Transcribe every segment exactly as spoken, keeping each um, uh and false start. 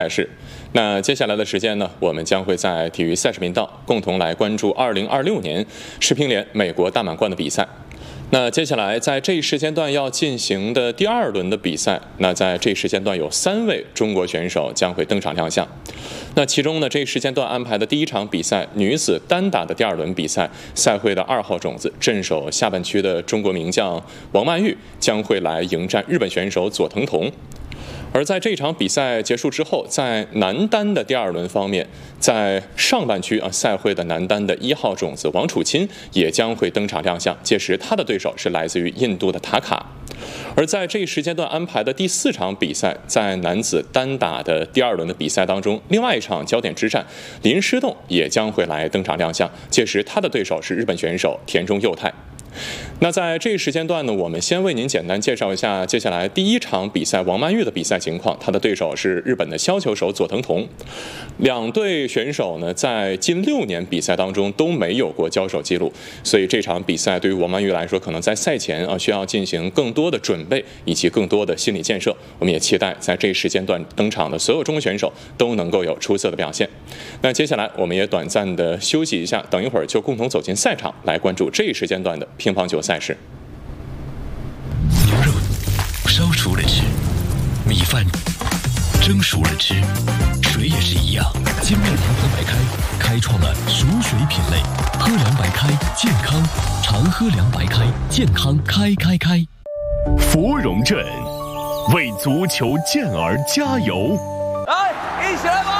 赛事。那接下来的时间呢，我们将会在体育赛事频道共同来关注二零二六年世乒联美国大满贯的比赛。那接下来在这一时间段要进行的第二轮的比赛，那在这一时间段有三位中国选手将会登场亮相。那其中呢，这一时间段安排的第一场比赛，女子单打的第二轮比赛，赛会的二号种子镇守下半区的中国名将王曼玉将会来迎战日本选手佐藤瞳。而在这场比赛结束之后，在男单的第二轮方面，在上半区啊赛会的男单的一号种子王楚钦也将会登场亮相，届时他的对手是来自于印度的塔卡。而在这一时间段安排的第四场比赛，在男子单打的第二轮的比赛当中，另外一场焦点之战，林诗栋也将会来登场亮相，届时他的对手是日本选手田中佑太。那在这一时间段呢，我们先为您简单介绍一下接下来第一场比赛王曼玉的比赛情况。她的对手是日本的削球手佐藤瞳。两队选手呢，在近六年比赛当中都没有过交手记录，所以这场比赛对于王曼玉来说，可能在赛前啊需要进行更多的准备以及更多的心理建设。我们也期待在这一时间段登场的所有中国选手都能够有出色的表现。那接下来我们也短暂的休息一下，等一会儿就共同走进赛场，来关注这一时间段的乒乓球赛事。 牛肉烧熟了吃，米饭蒸熟了吃，水也是一样。金麦堂喝白开开创了熟水品类，喝凉白开健康，常喝凉白开健康开开开。 芙蓉镇为足球健儿加油！ 来，一起来吧！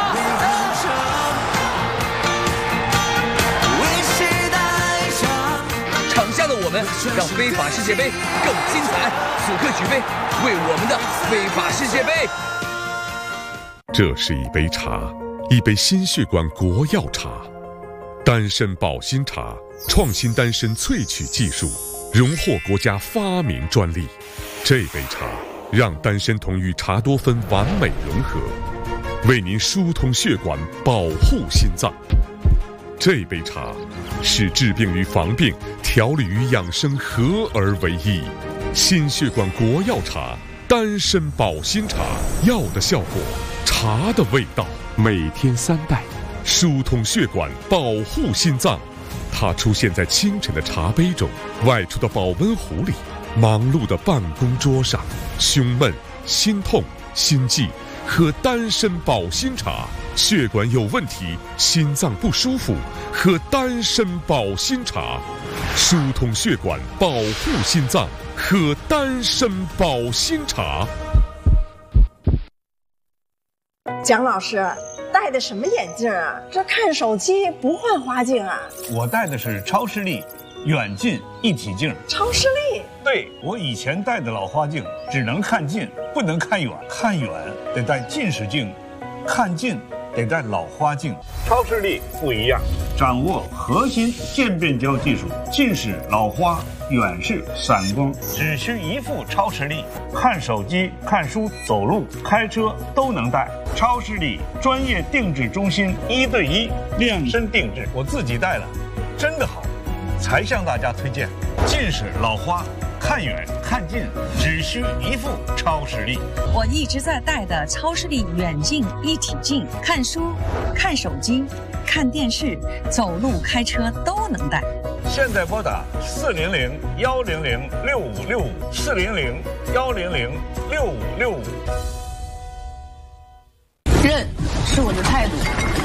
场下的我们让非法世界杯更精彩，此刻举杯，为我们的非法世界杯。 这是一杯茶，一杯心血管国药茶，丹参保心茶，创新丹参萃取技术，荣获国家发明专利。这杯茶让丹参酮与茶多酚完美融合，为您疏通血管，保护心脏。这杯茶使治病与防病、调理与养生合而为一。心血管国药茶，丹参保心茶，药的效果，茶的味道，每天三袋，疏通血管，保护心脏。它出现在清晨的茶杯中，外出的保温壶里，忙碌的办公桌上。胸闷、心痛、心悸，喝丹参保心茶。血管有问题，心脏不舒服，喝丹参保心茶，疏通血管，保护心脏，喝丹参保心茶。 蒋老师戴的什么眼镜啊？这看手机不换花镜啊？ 我戴的是超视力远近一体镜。 超视力？ 对，我以前戴的老花镜只能看近，不能看远，看远得戴近视镜，看近得戴老花镜。超视力不一样，掌握核心渐变焦技术，近视、老花、远视、散光，只需一副超视力，看手机、看书、走路、开车都能戴。超视力专业定制中心，一对一量身定制，我自己戴了，真的好，才向大家推荐。近视、老花，看远看近只需一副超视力。 我一直在戴的超视力远近一体镜，看书、看手机、看电视、走路、开车都能戴。 现在拨打四零零幺零零六五六五，四零零幺零零六五六五。 韧是我的态度，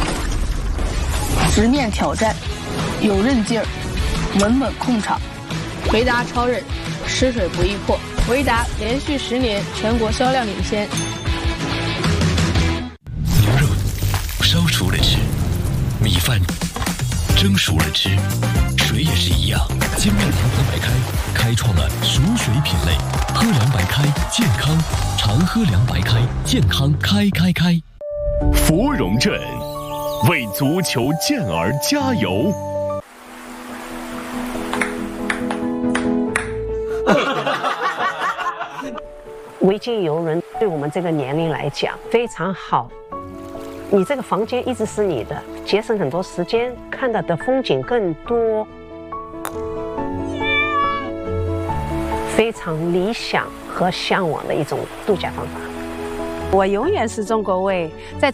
直面挑战，有韧劲儿，稳稳控场。维达超韧，吃水不易破。维达连续十年全国销量领先。 牛肉烧熟了吃，米饭蒸熟了吃，水也是一样。金麦堂喝白开开创了熟水品类，喝凉白开健康，常喝凉白开健康开开开。 芙蓉镇为足球健儿加油！ 维京游轮对我们这个年龄来讲非常好，你这个房间一直是你的，节省很多时间，看到的风景更多，非常理想和向往的一种度假方法。 我永远是中国胃，在